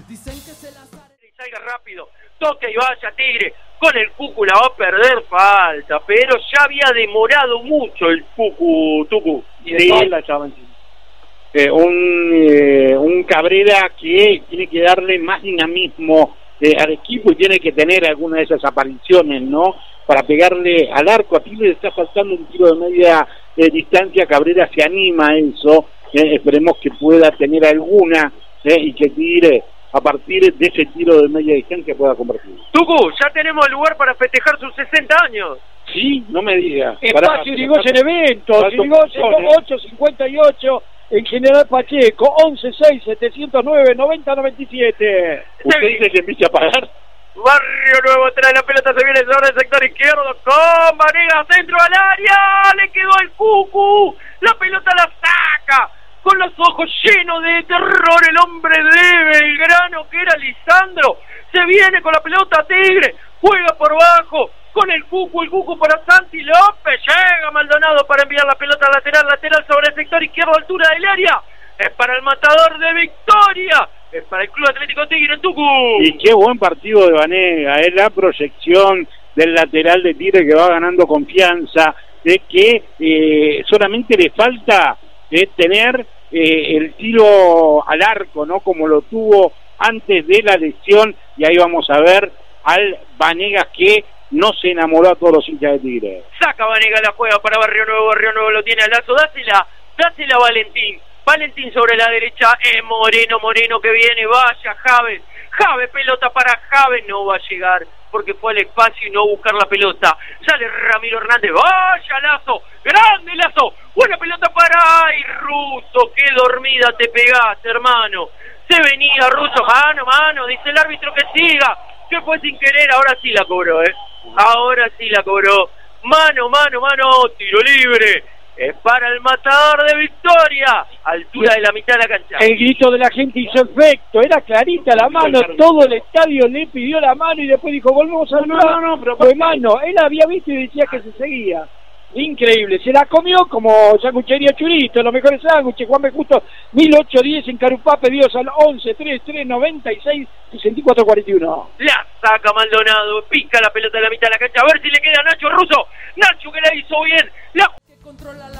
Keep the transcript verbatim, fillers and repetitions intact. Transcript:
Dicen que se la sale y salga rápido, toque y vaya Tigre, con el Cucu la va a perder falta, pero ya había demorado mucho el Cucu, Tucu. Y de espalda, chaval. Eh, un, eh, un Cabrera que tiene que darle más dinamismo eh, al equipo y tiene que tener alguna de esas apariciones, ¿no? Para pegarle al arco. A Tigre le está faltando un tiro de media eh, distancia, Cabrera se anima a eso, eh, esperemos que pueda tener alguna eh, y que Tigre a partir de ese tiro de media distancia pueda convertir. Tucu, ya tenemos lugar para festejar sus sesenta años. Sí, no me digas. Espacio Irigoyen Eventos, Irigoyen ocho cincuenta y ocho, en General Pacheco, once seis setecientos nueve noventa noventa y siete. ¿Usted dice que empiece a pagar? Barrio Nuevo trae la pelota, se viene sobre el sector izquierdo, con Vanegas dentro al área, le quedó el Cucu, la pelota la saca, con los ojos llenos de terror el hombre de Belgrano que era Lisandro, se viene con la pelota Tigre, juega por bajo, con el Cucu, el Cucu para Santi López, llega Maldonado para enviar la pelota lateral, lateral sobre el sector izquierdo, altura del área, es para el matador de Victoria, es para el Club Atlético Tigre, Tucu. Y qué buen partido de Vanega, es la proyección del lateral de Tigre que va ganando confianza, de que eh, solamente le falta eh, tener eh, el tiro al arco, ¿no? Como lo tuvo antes de la lesión, y ahí vamos a ver al Vanegas que no se enamoró a todos los hinchas de Tigre. Saca Vanegas, la juega para Barrio Nuevo, Barrio Nuevo lo tiene al lazo, dásela, dásela Valentín. Valentín sobre la derecha, es Moreno, Moreno que viene, vaya Javes, Javes, pelota para Javes, no va a llegar, porque fue al espacio y no buscar la pelota, sale Ramiro Hernández, vaya Lazo, grande Lazo, buena pelota para, ay Russo, qué dormida te pegaste hermano, se venía Russo, mano, mano, dice el árbitro que siga, que fue sin querer, ahora sí la cobró, eh, ahora sí la cobró, mano, mano, mano, tiro libre, es para el matador de Victoria, altura de la mitad de la cancha. El grito de la gente hizo efecto, era clarita la mano, todo el estadio le pidió la mano y después dijo, volvemos a no, no, no, pero fue mano, él había visto y decía que se seguía. Increíble, se la comió como sanguchería Churito, los mejores sándwiches, Juan B. Justo, mil ochocientos diez en Carupá, pedidos al once treinta y tres noventa y seis sesenta y cuatro cuarenta y uno. La saca Maldonado, pica la pelota de la mitad de la cancha, a ver si le queda a Nacho Russo, Nacho que la hizo bien, la que controla la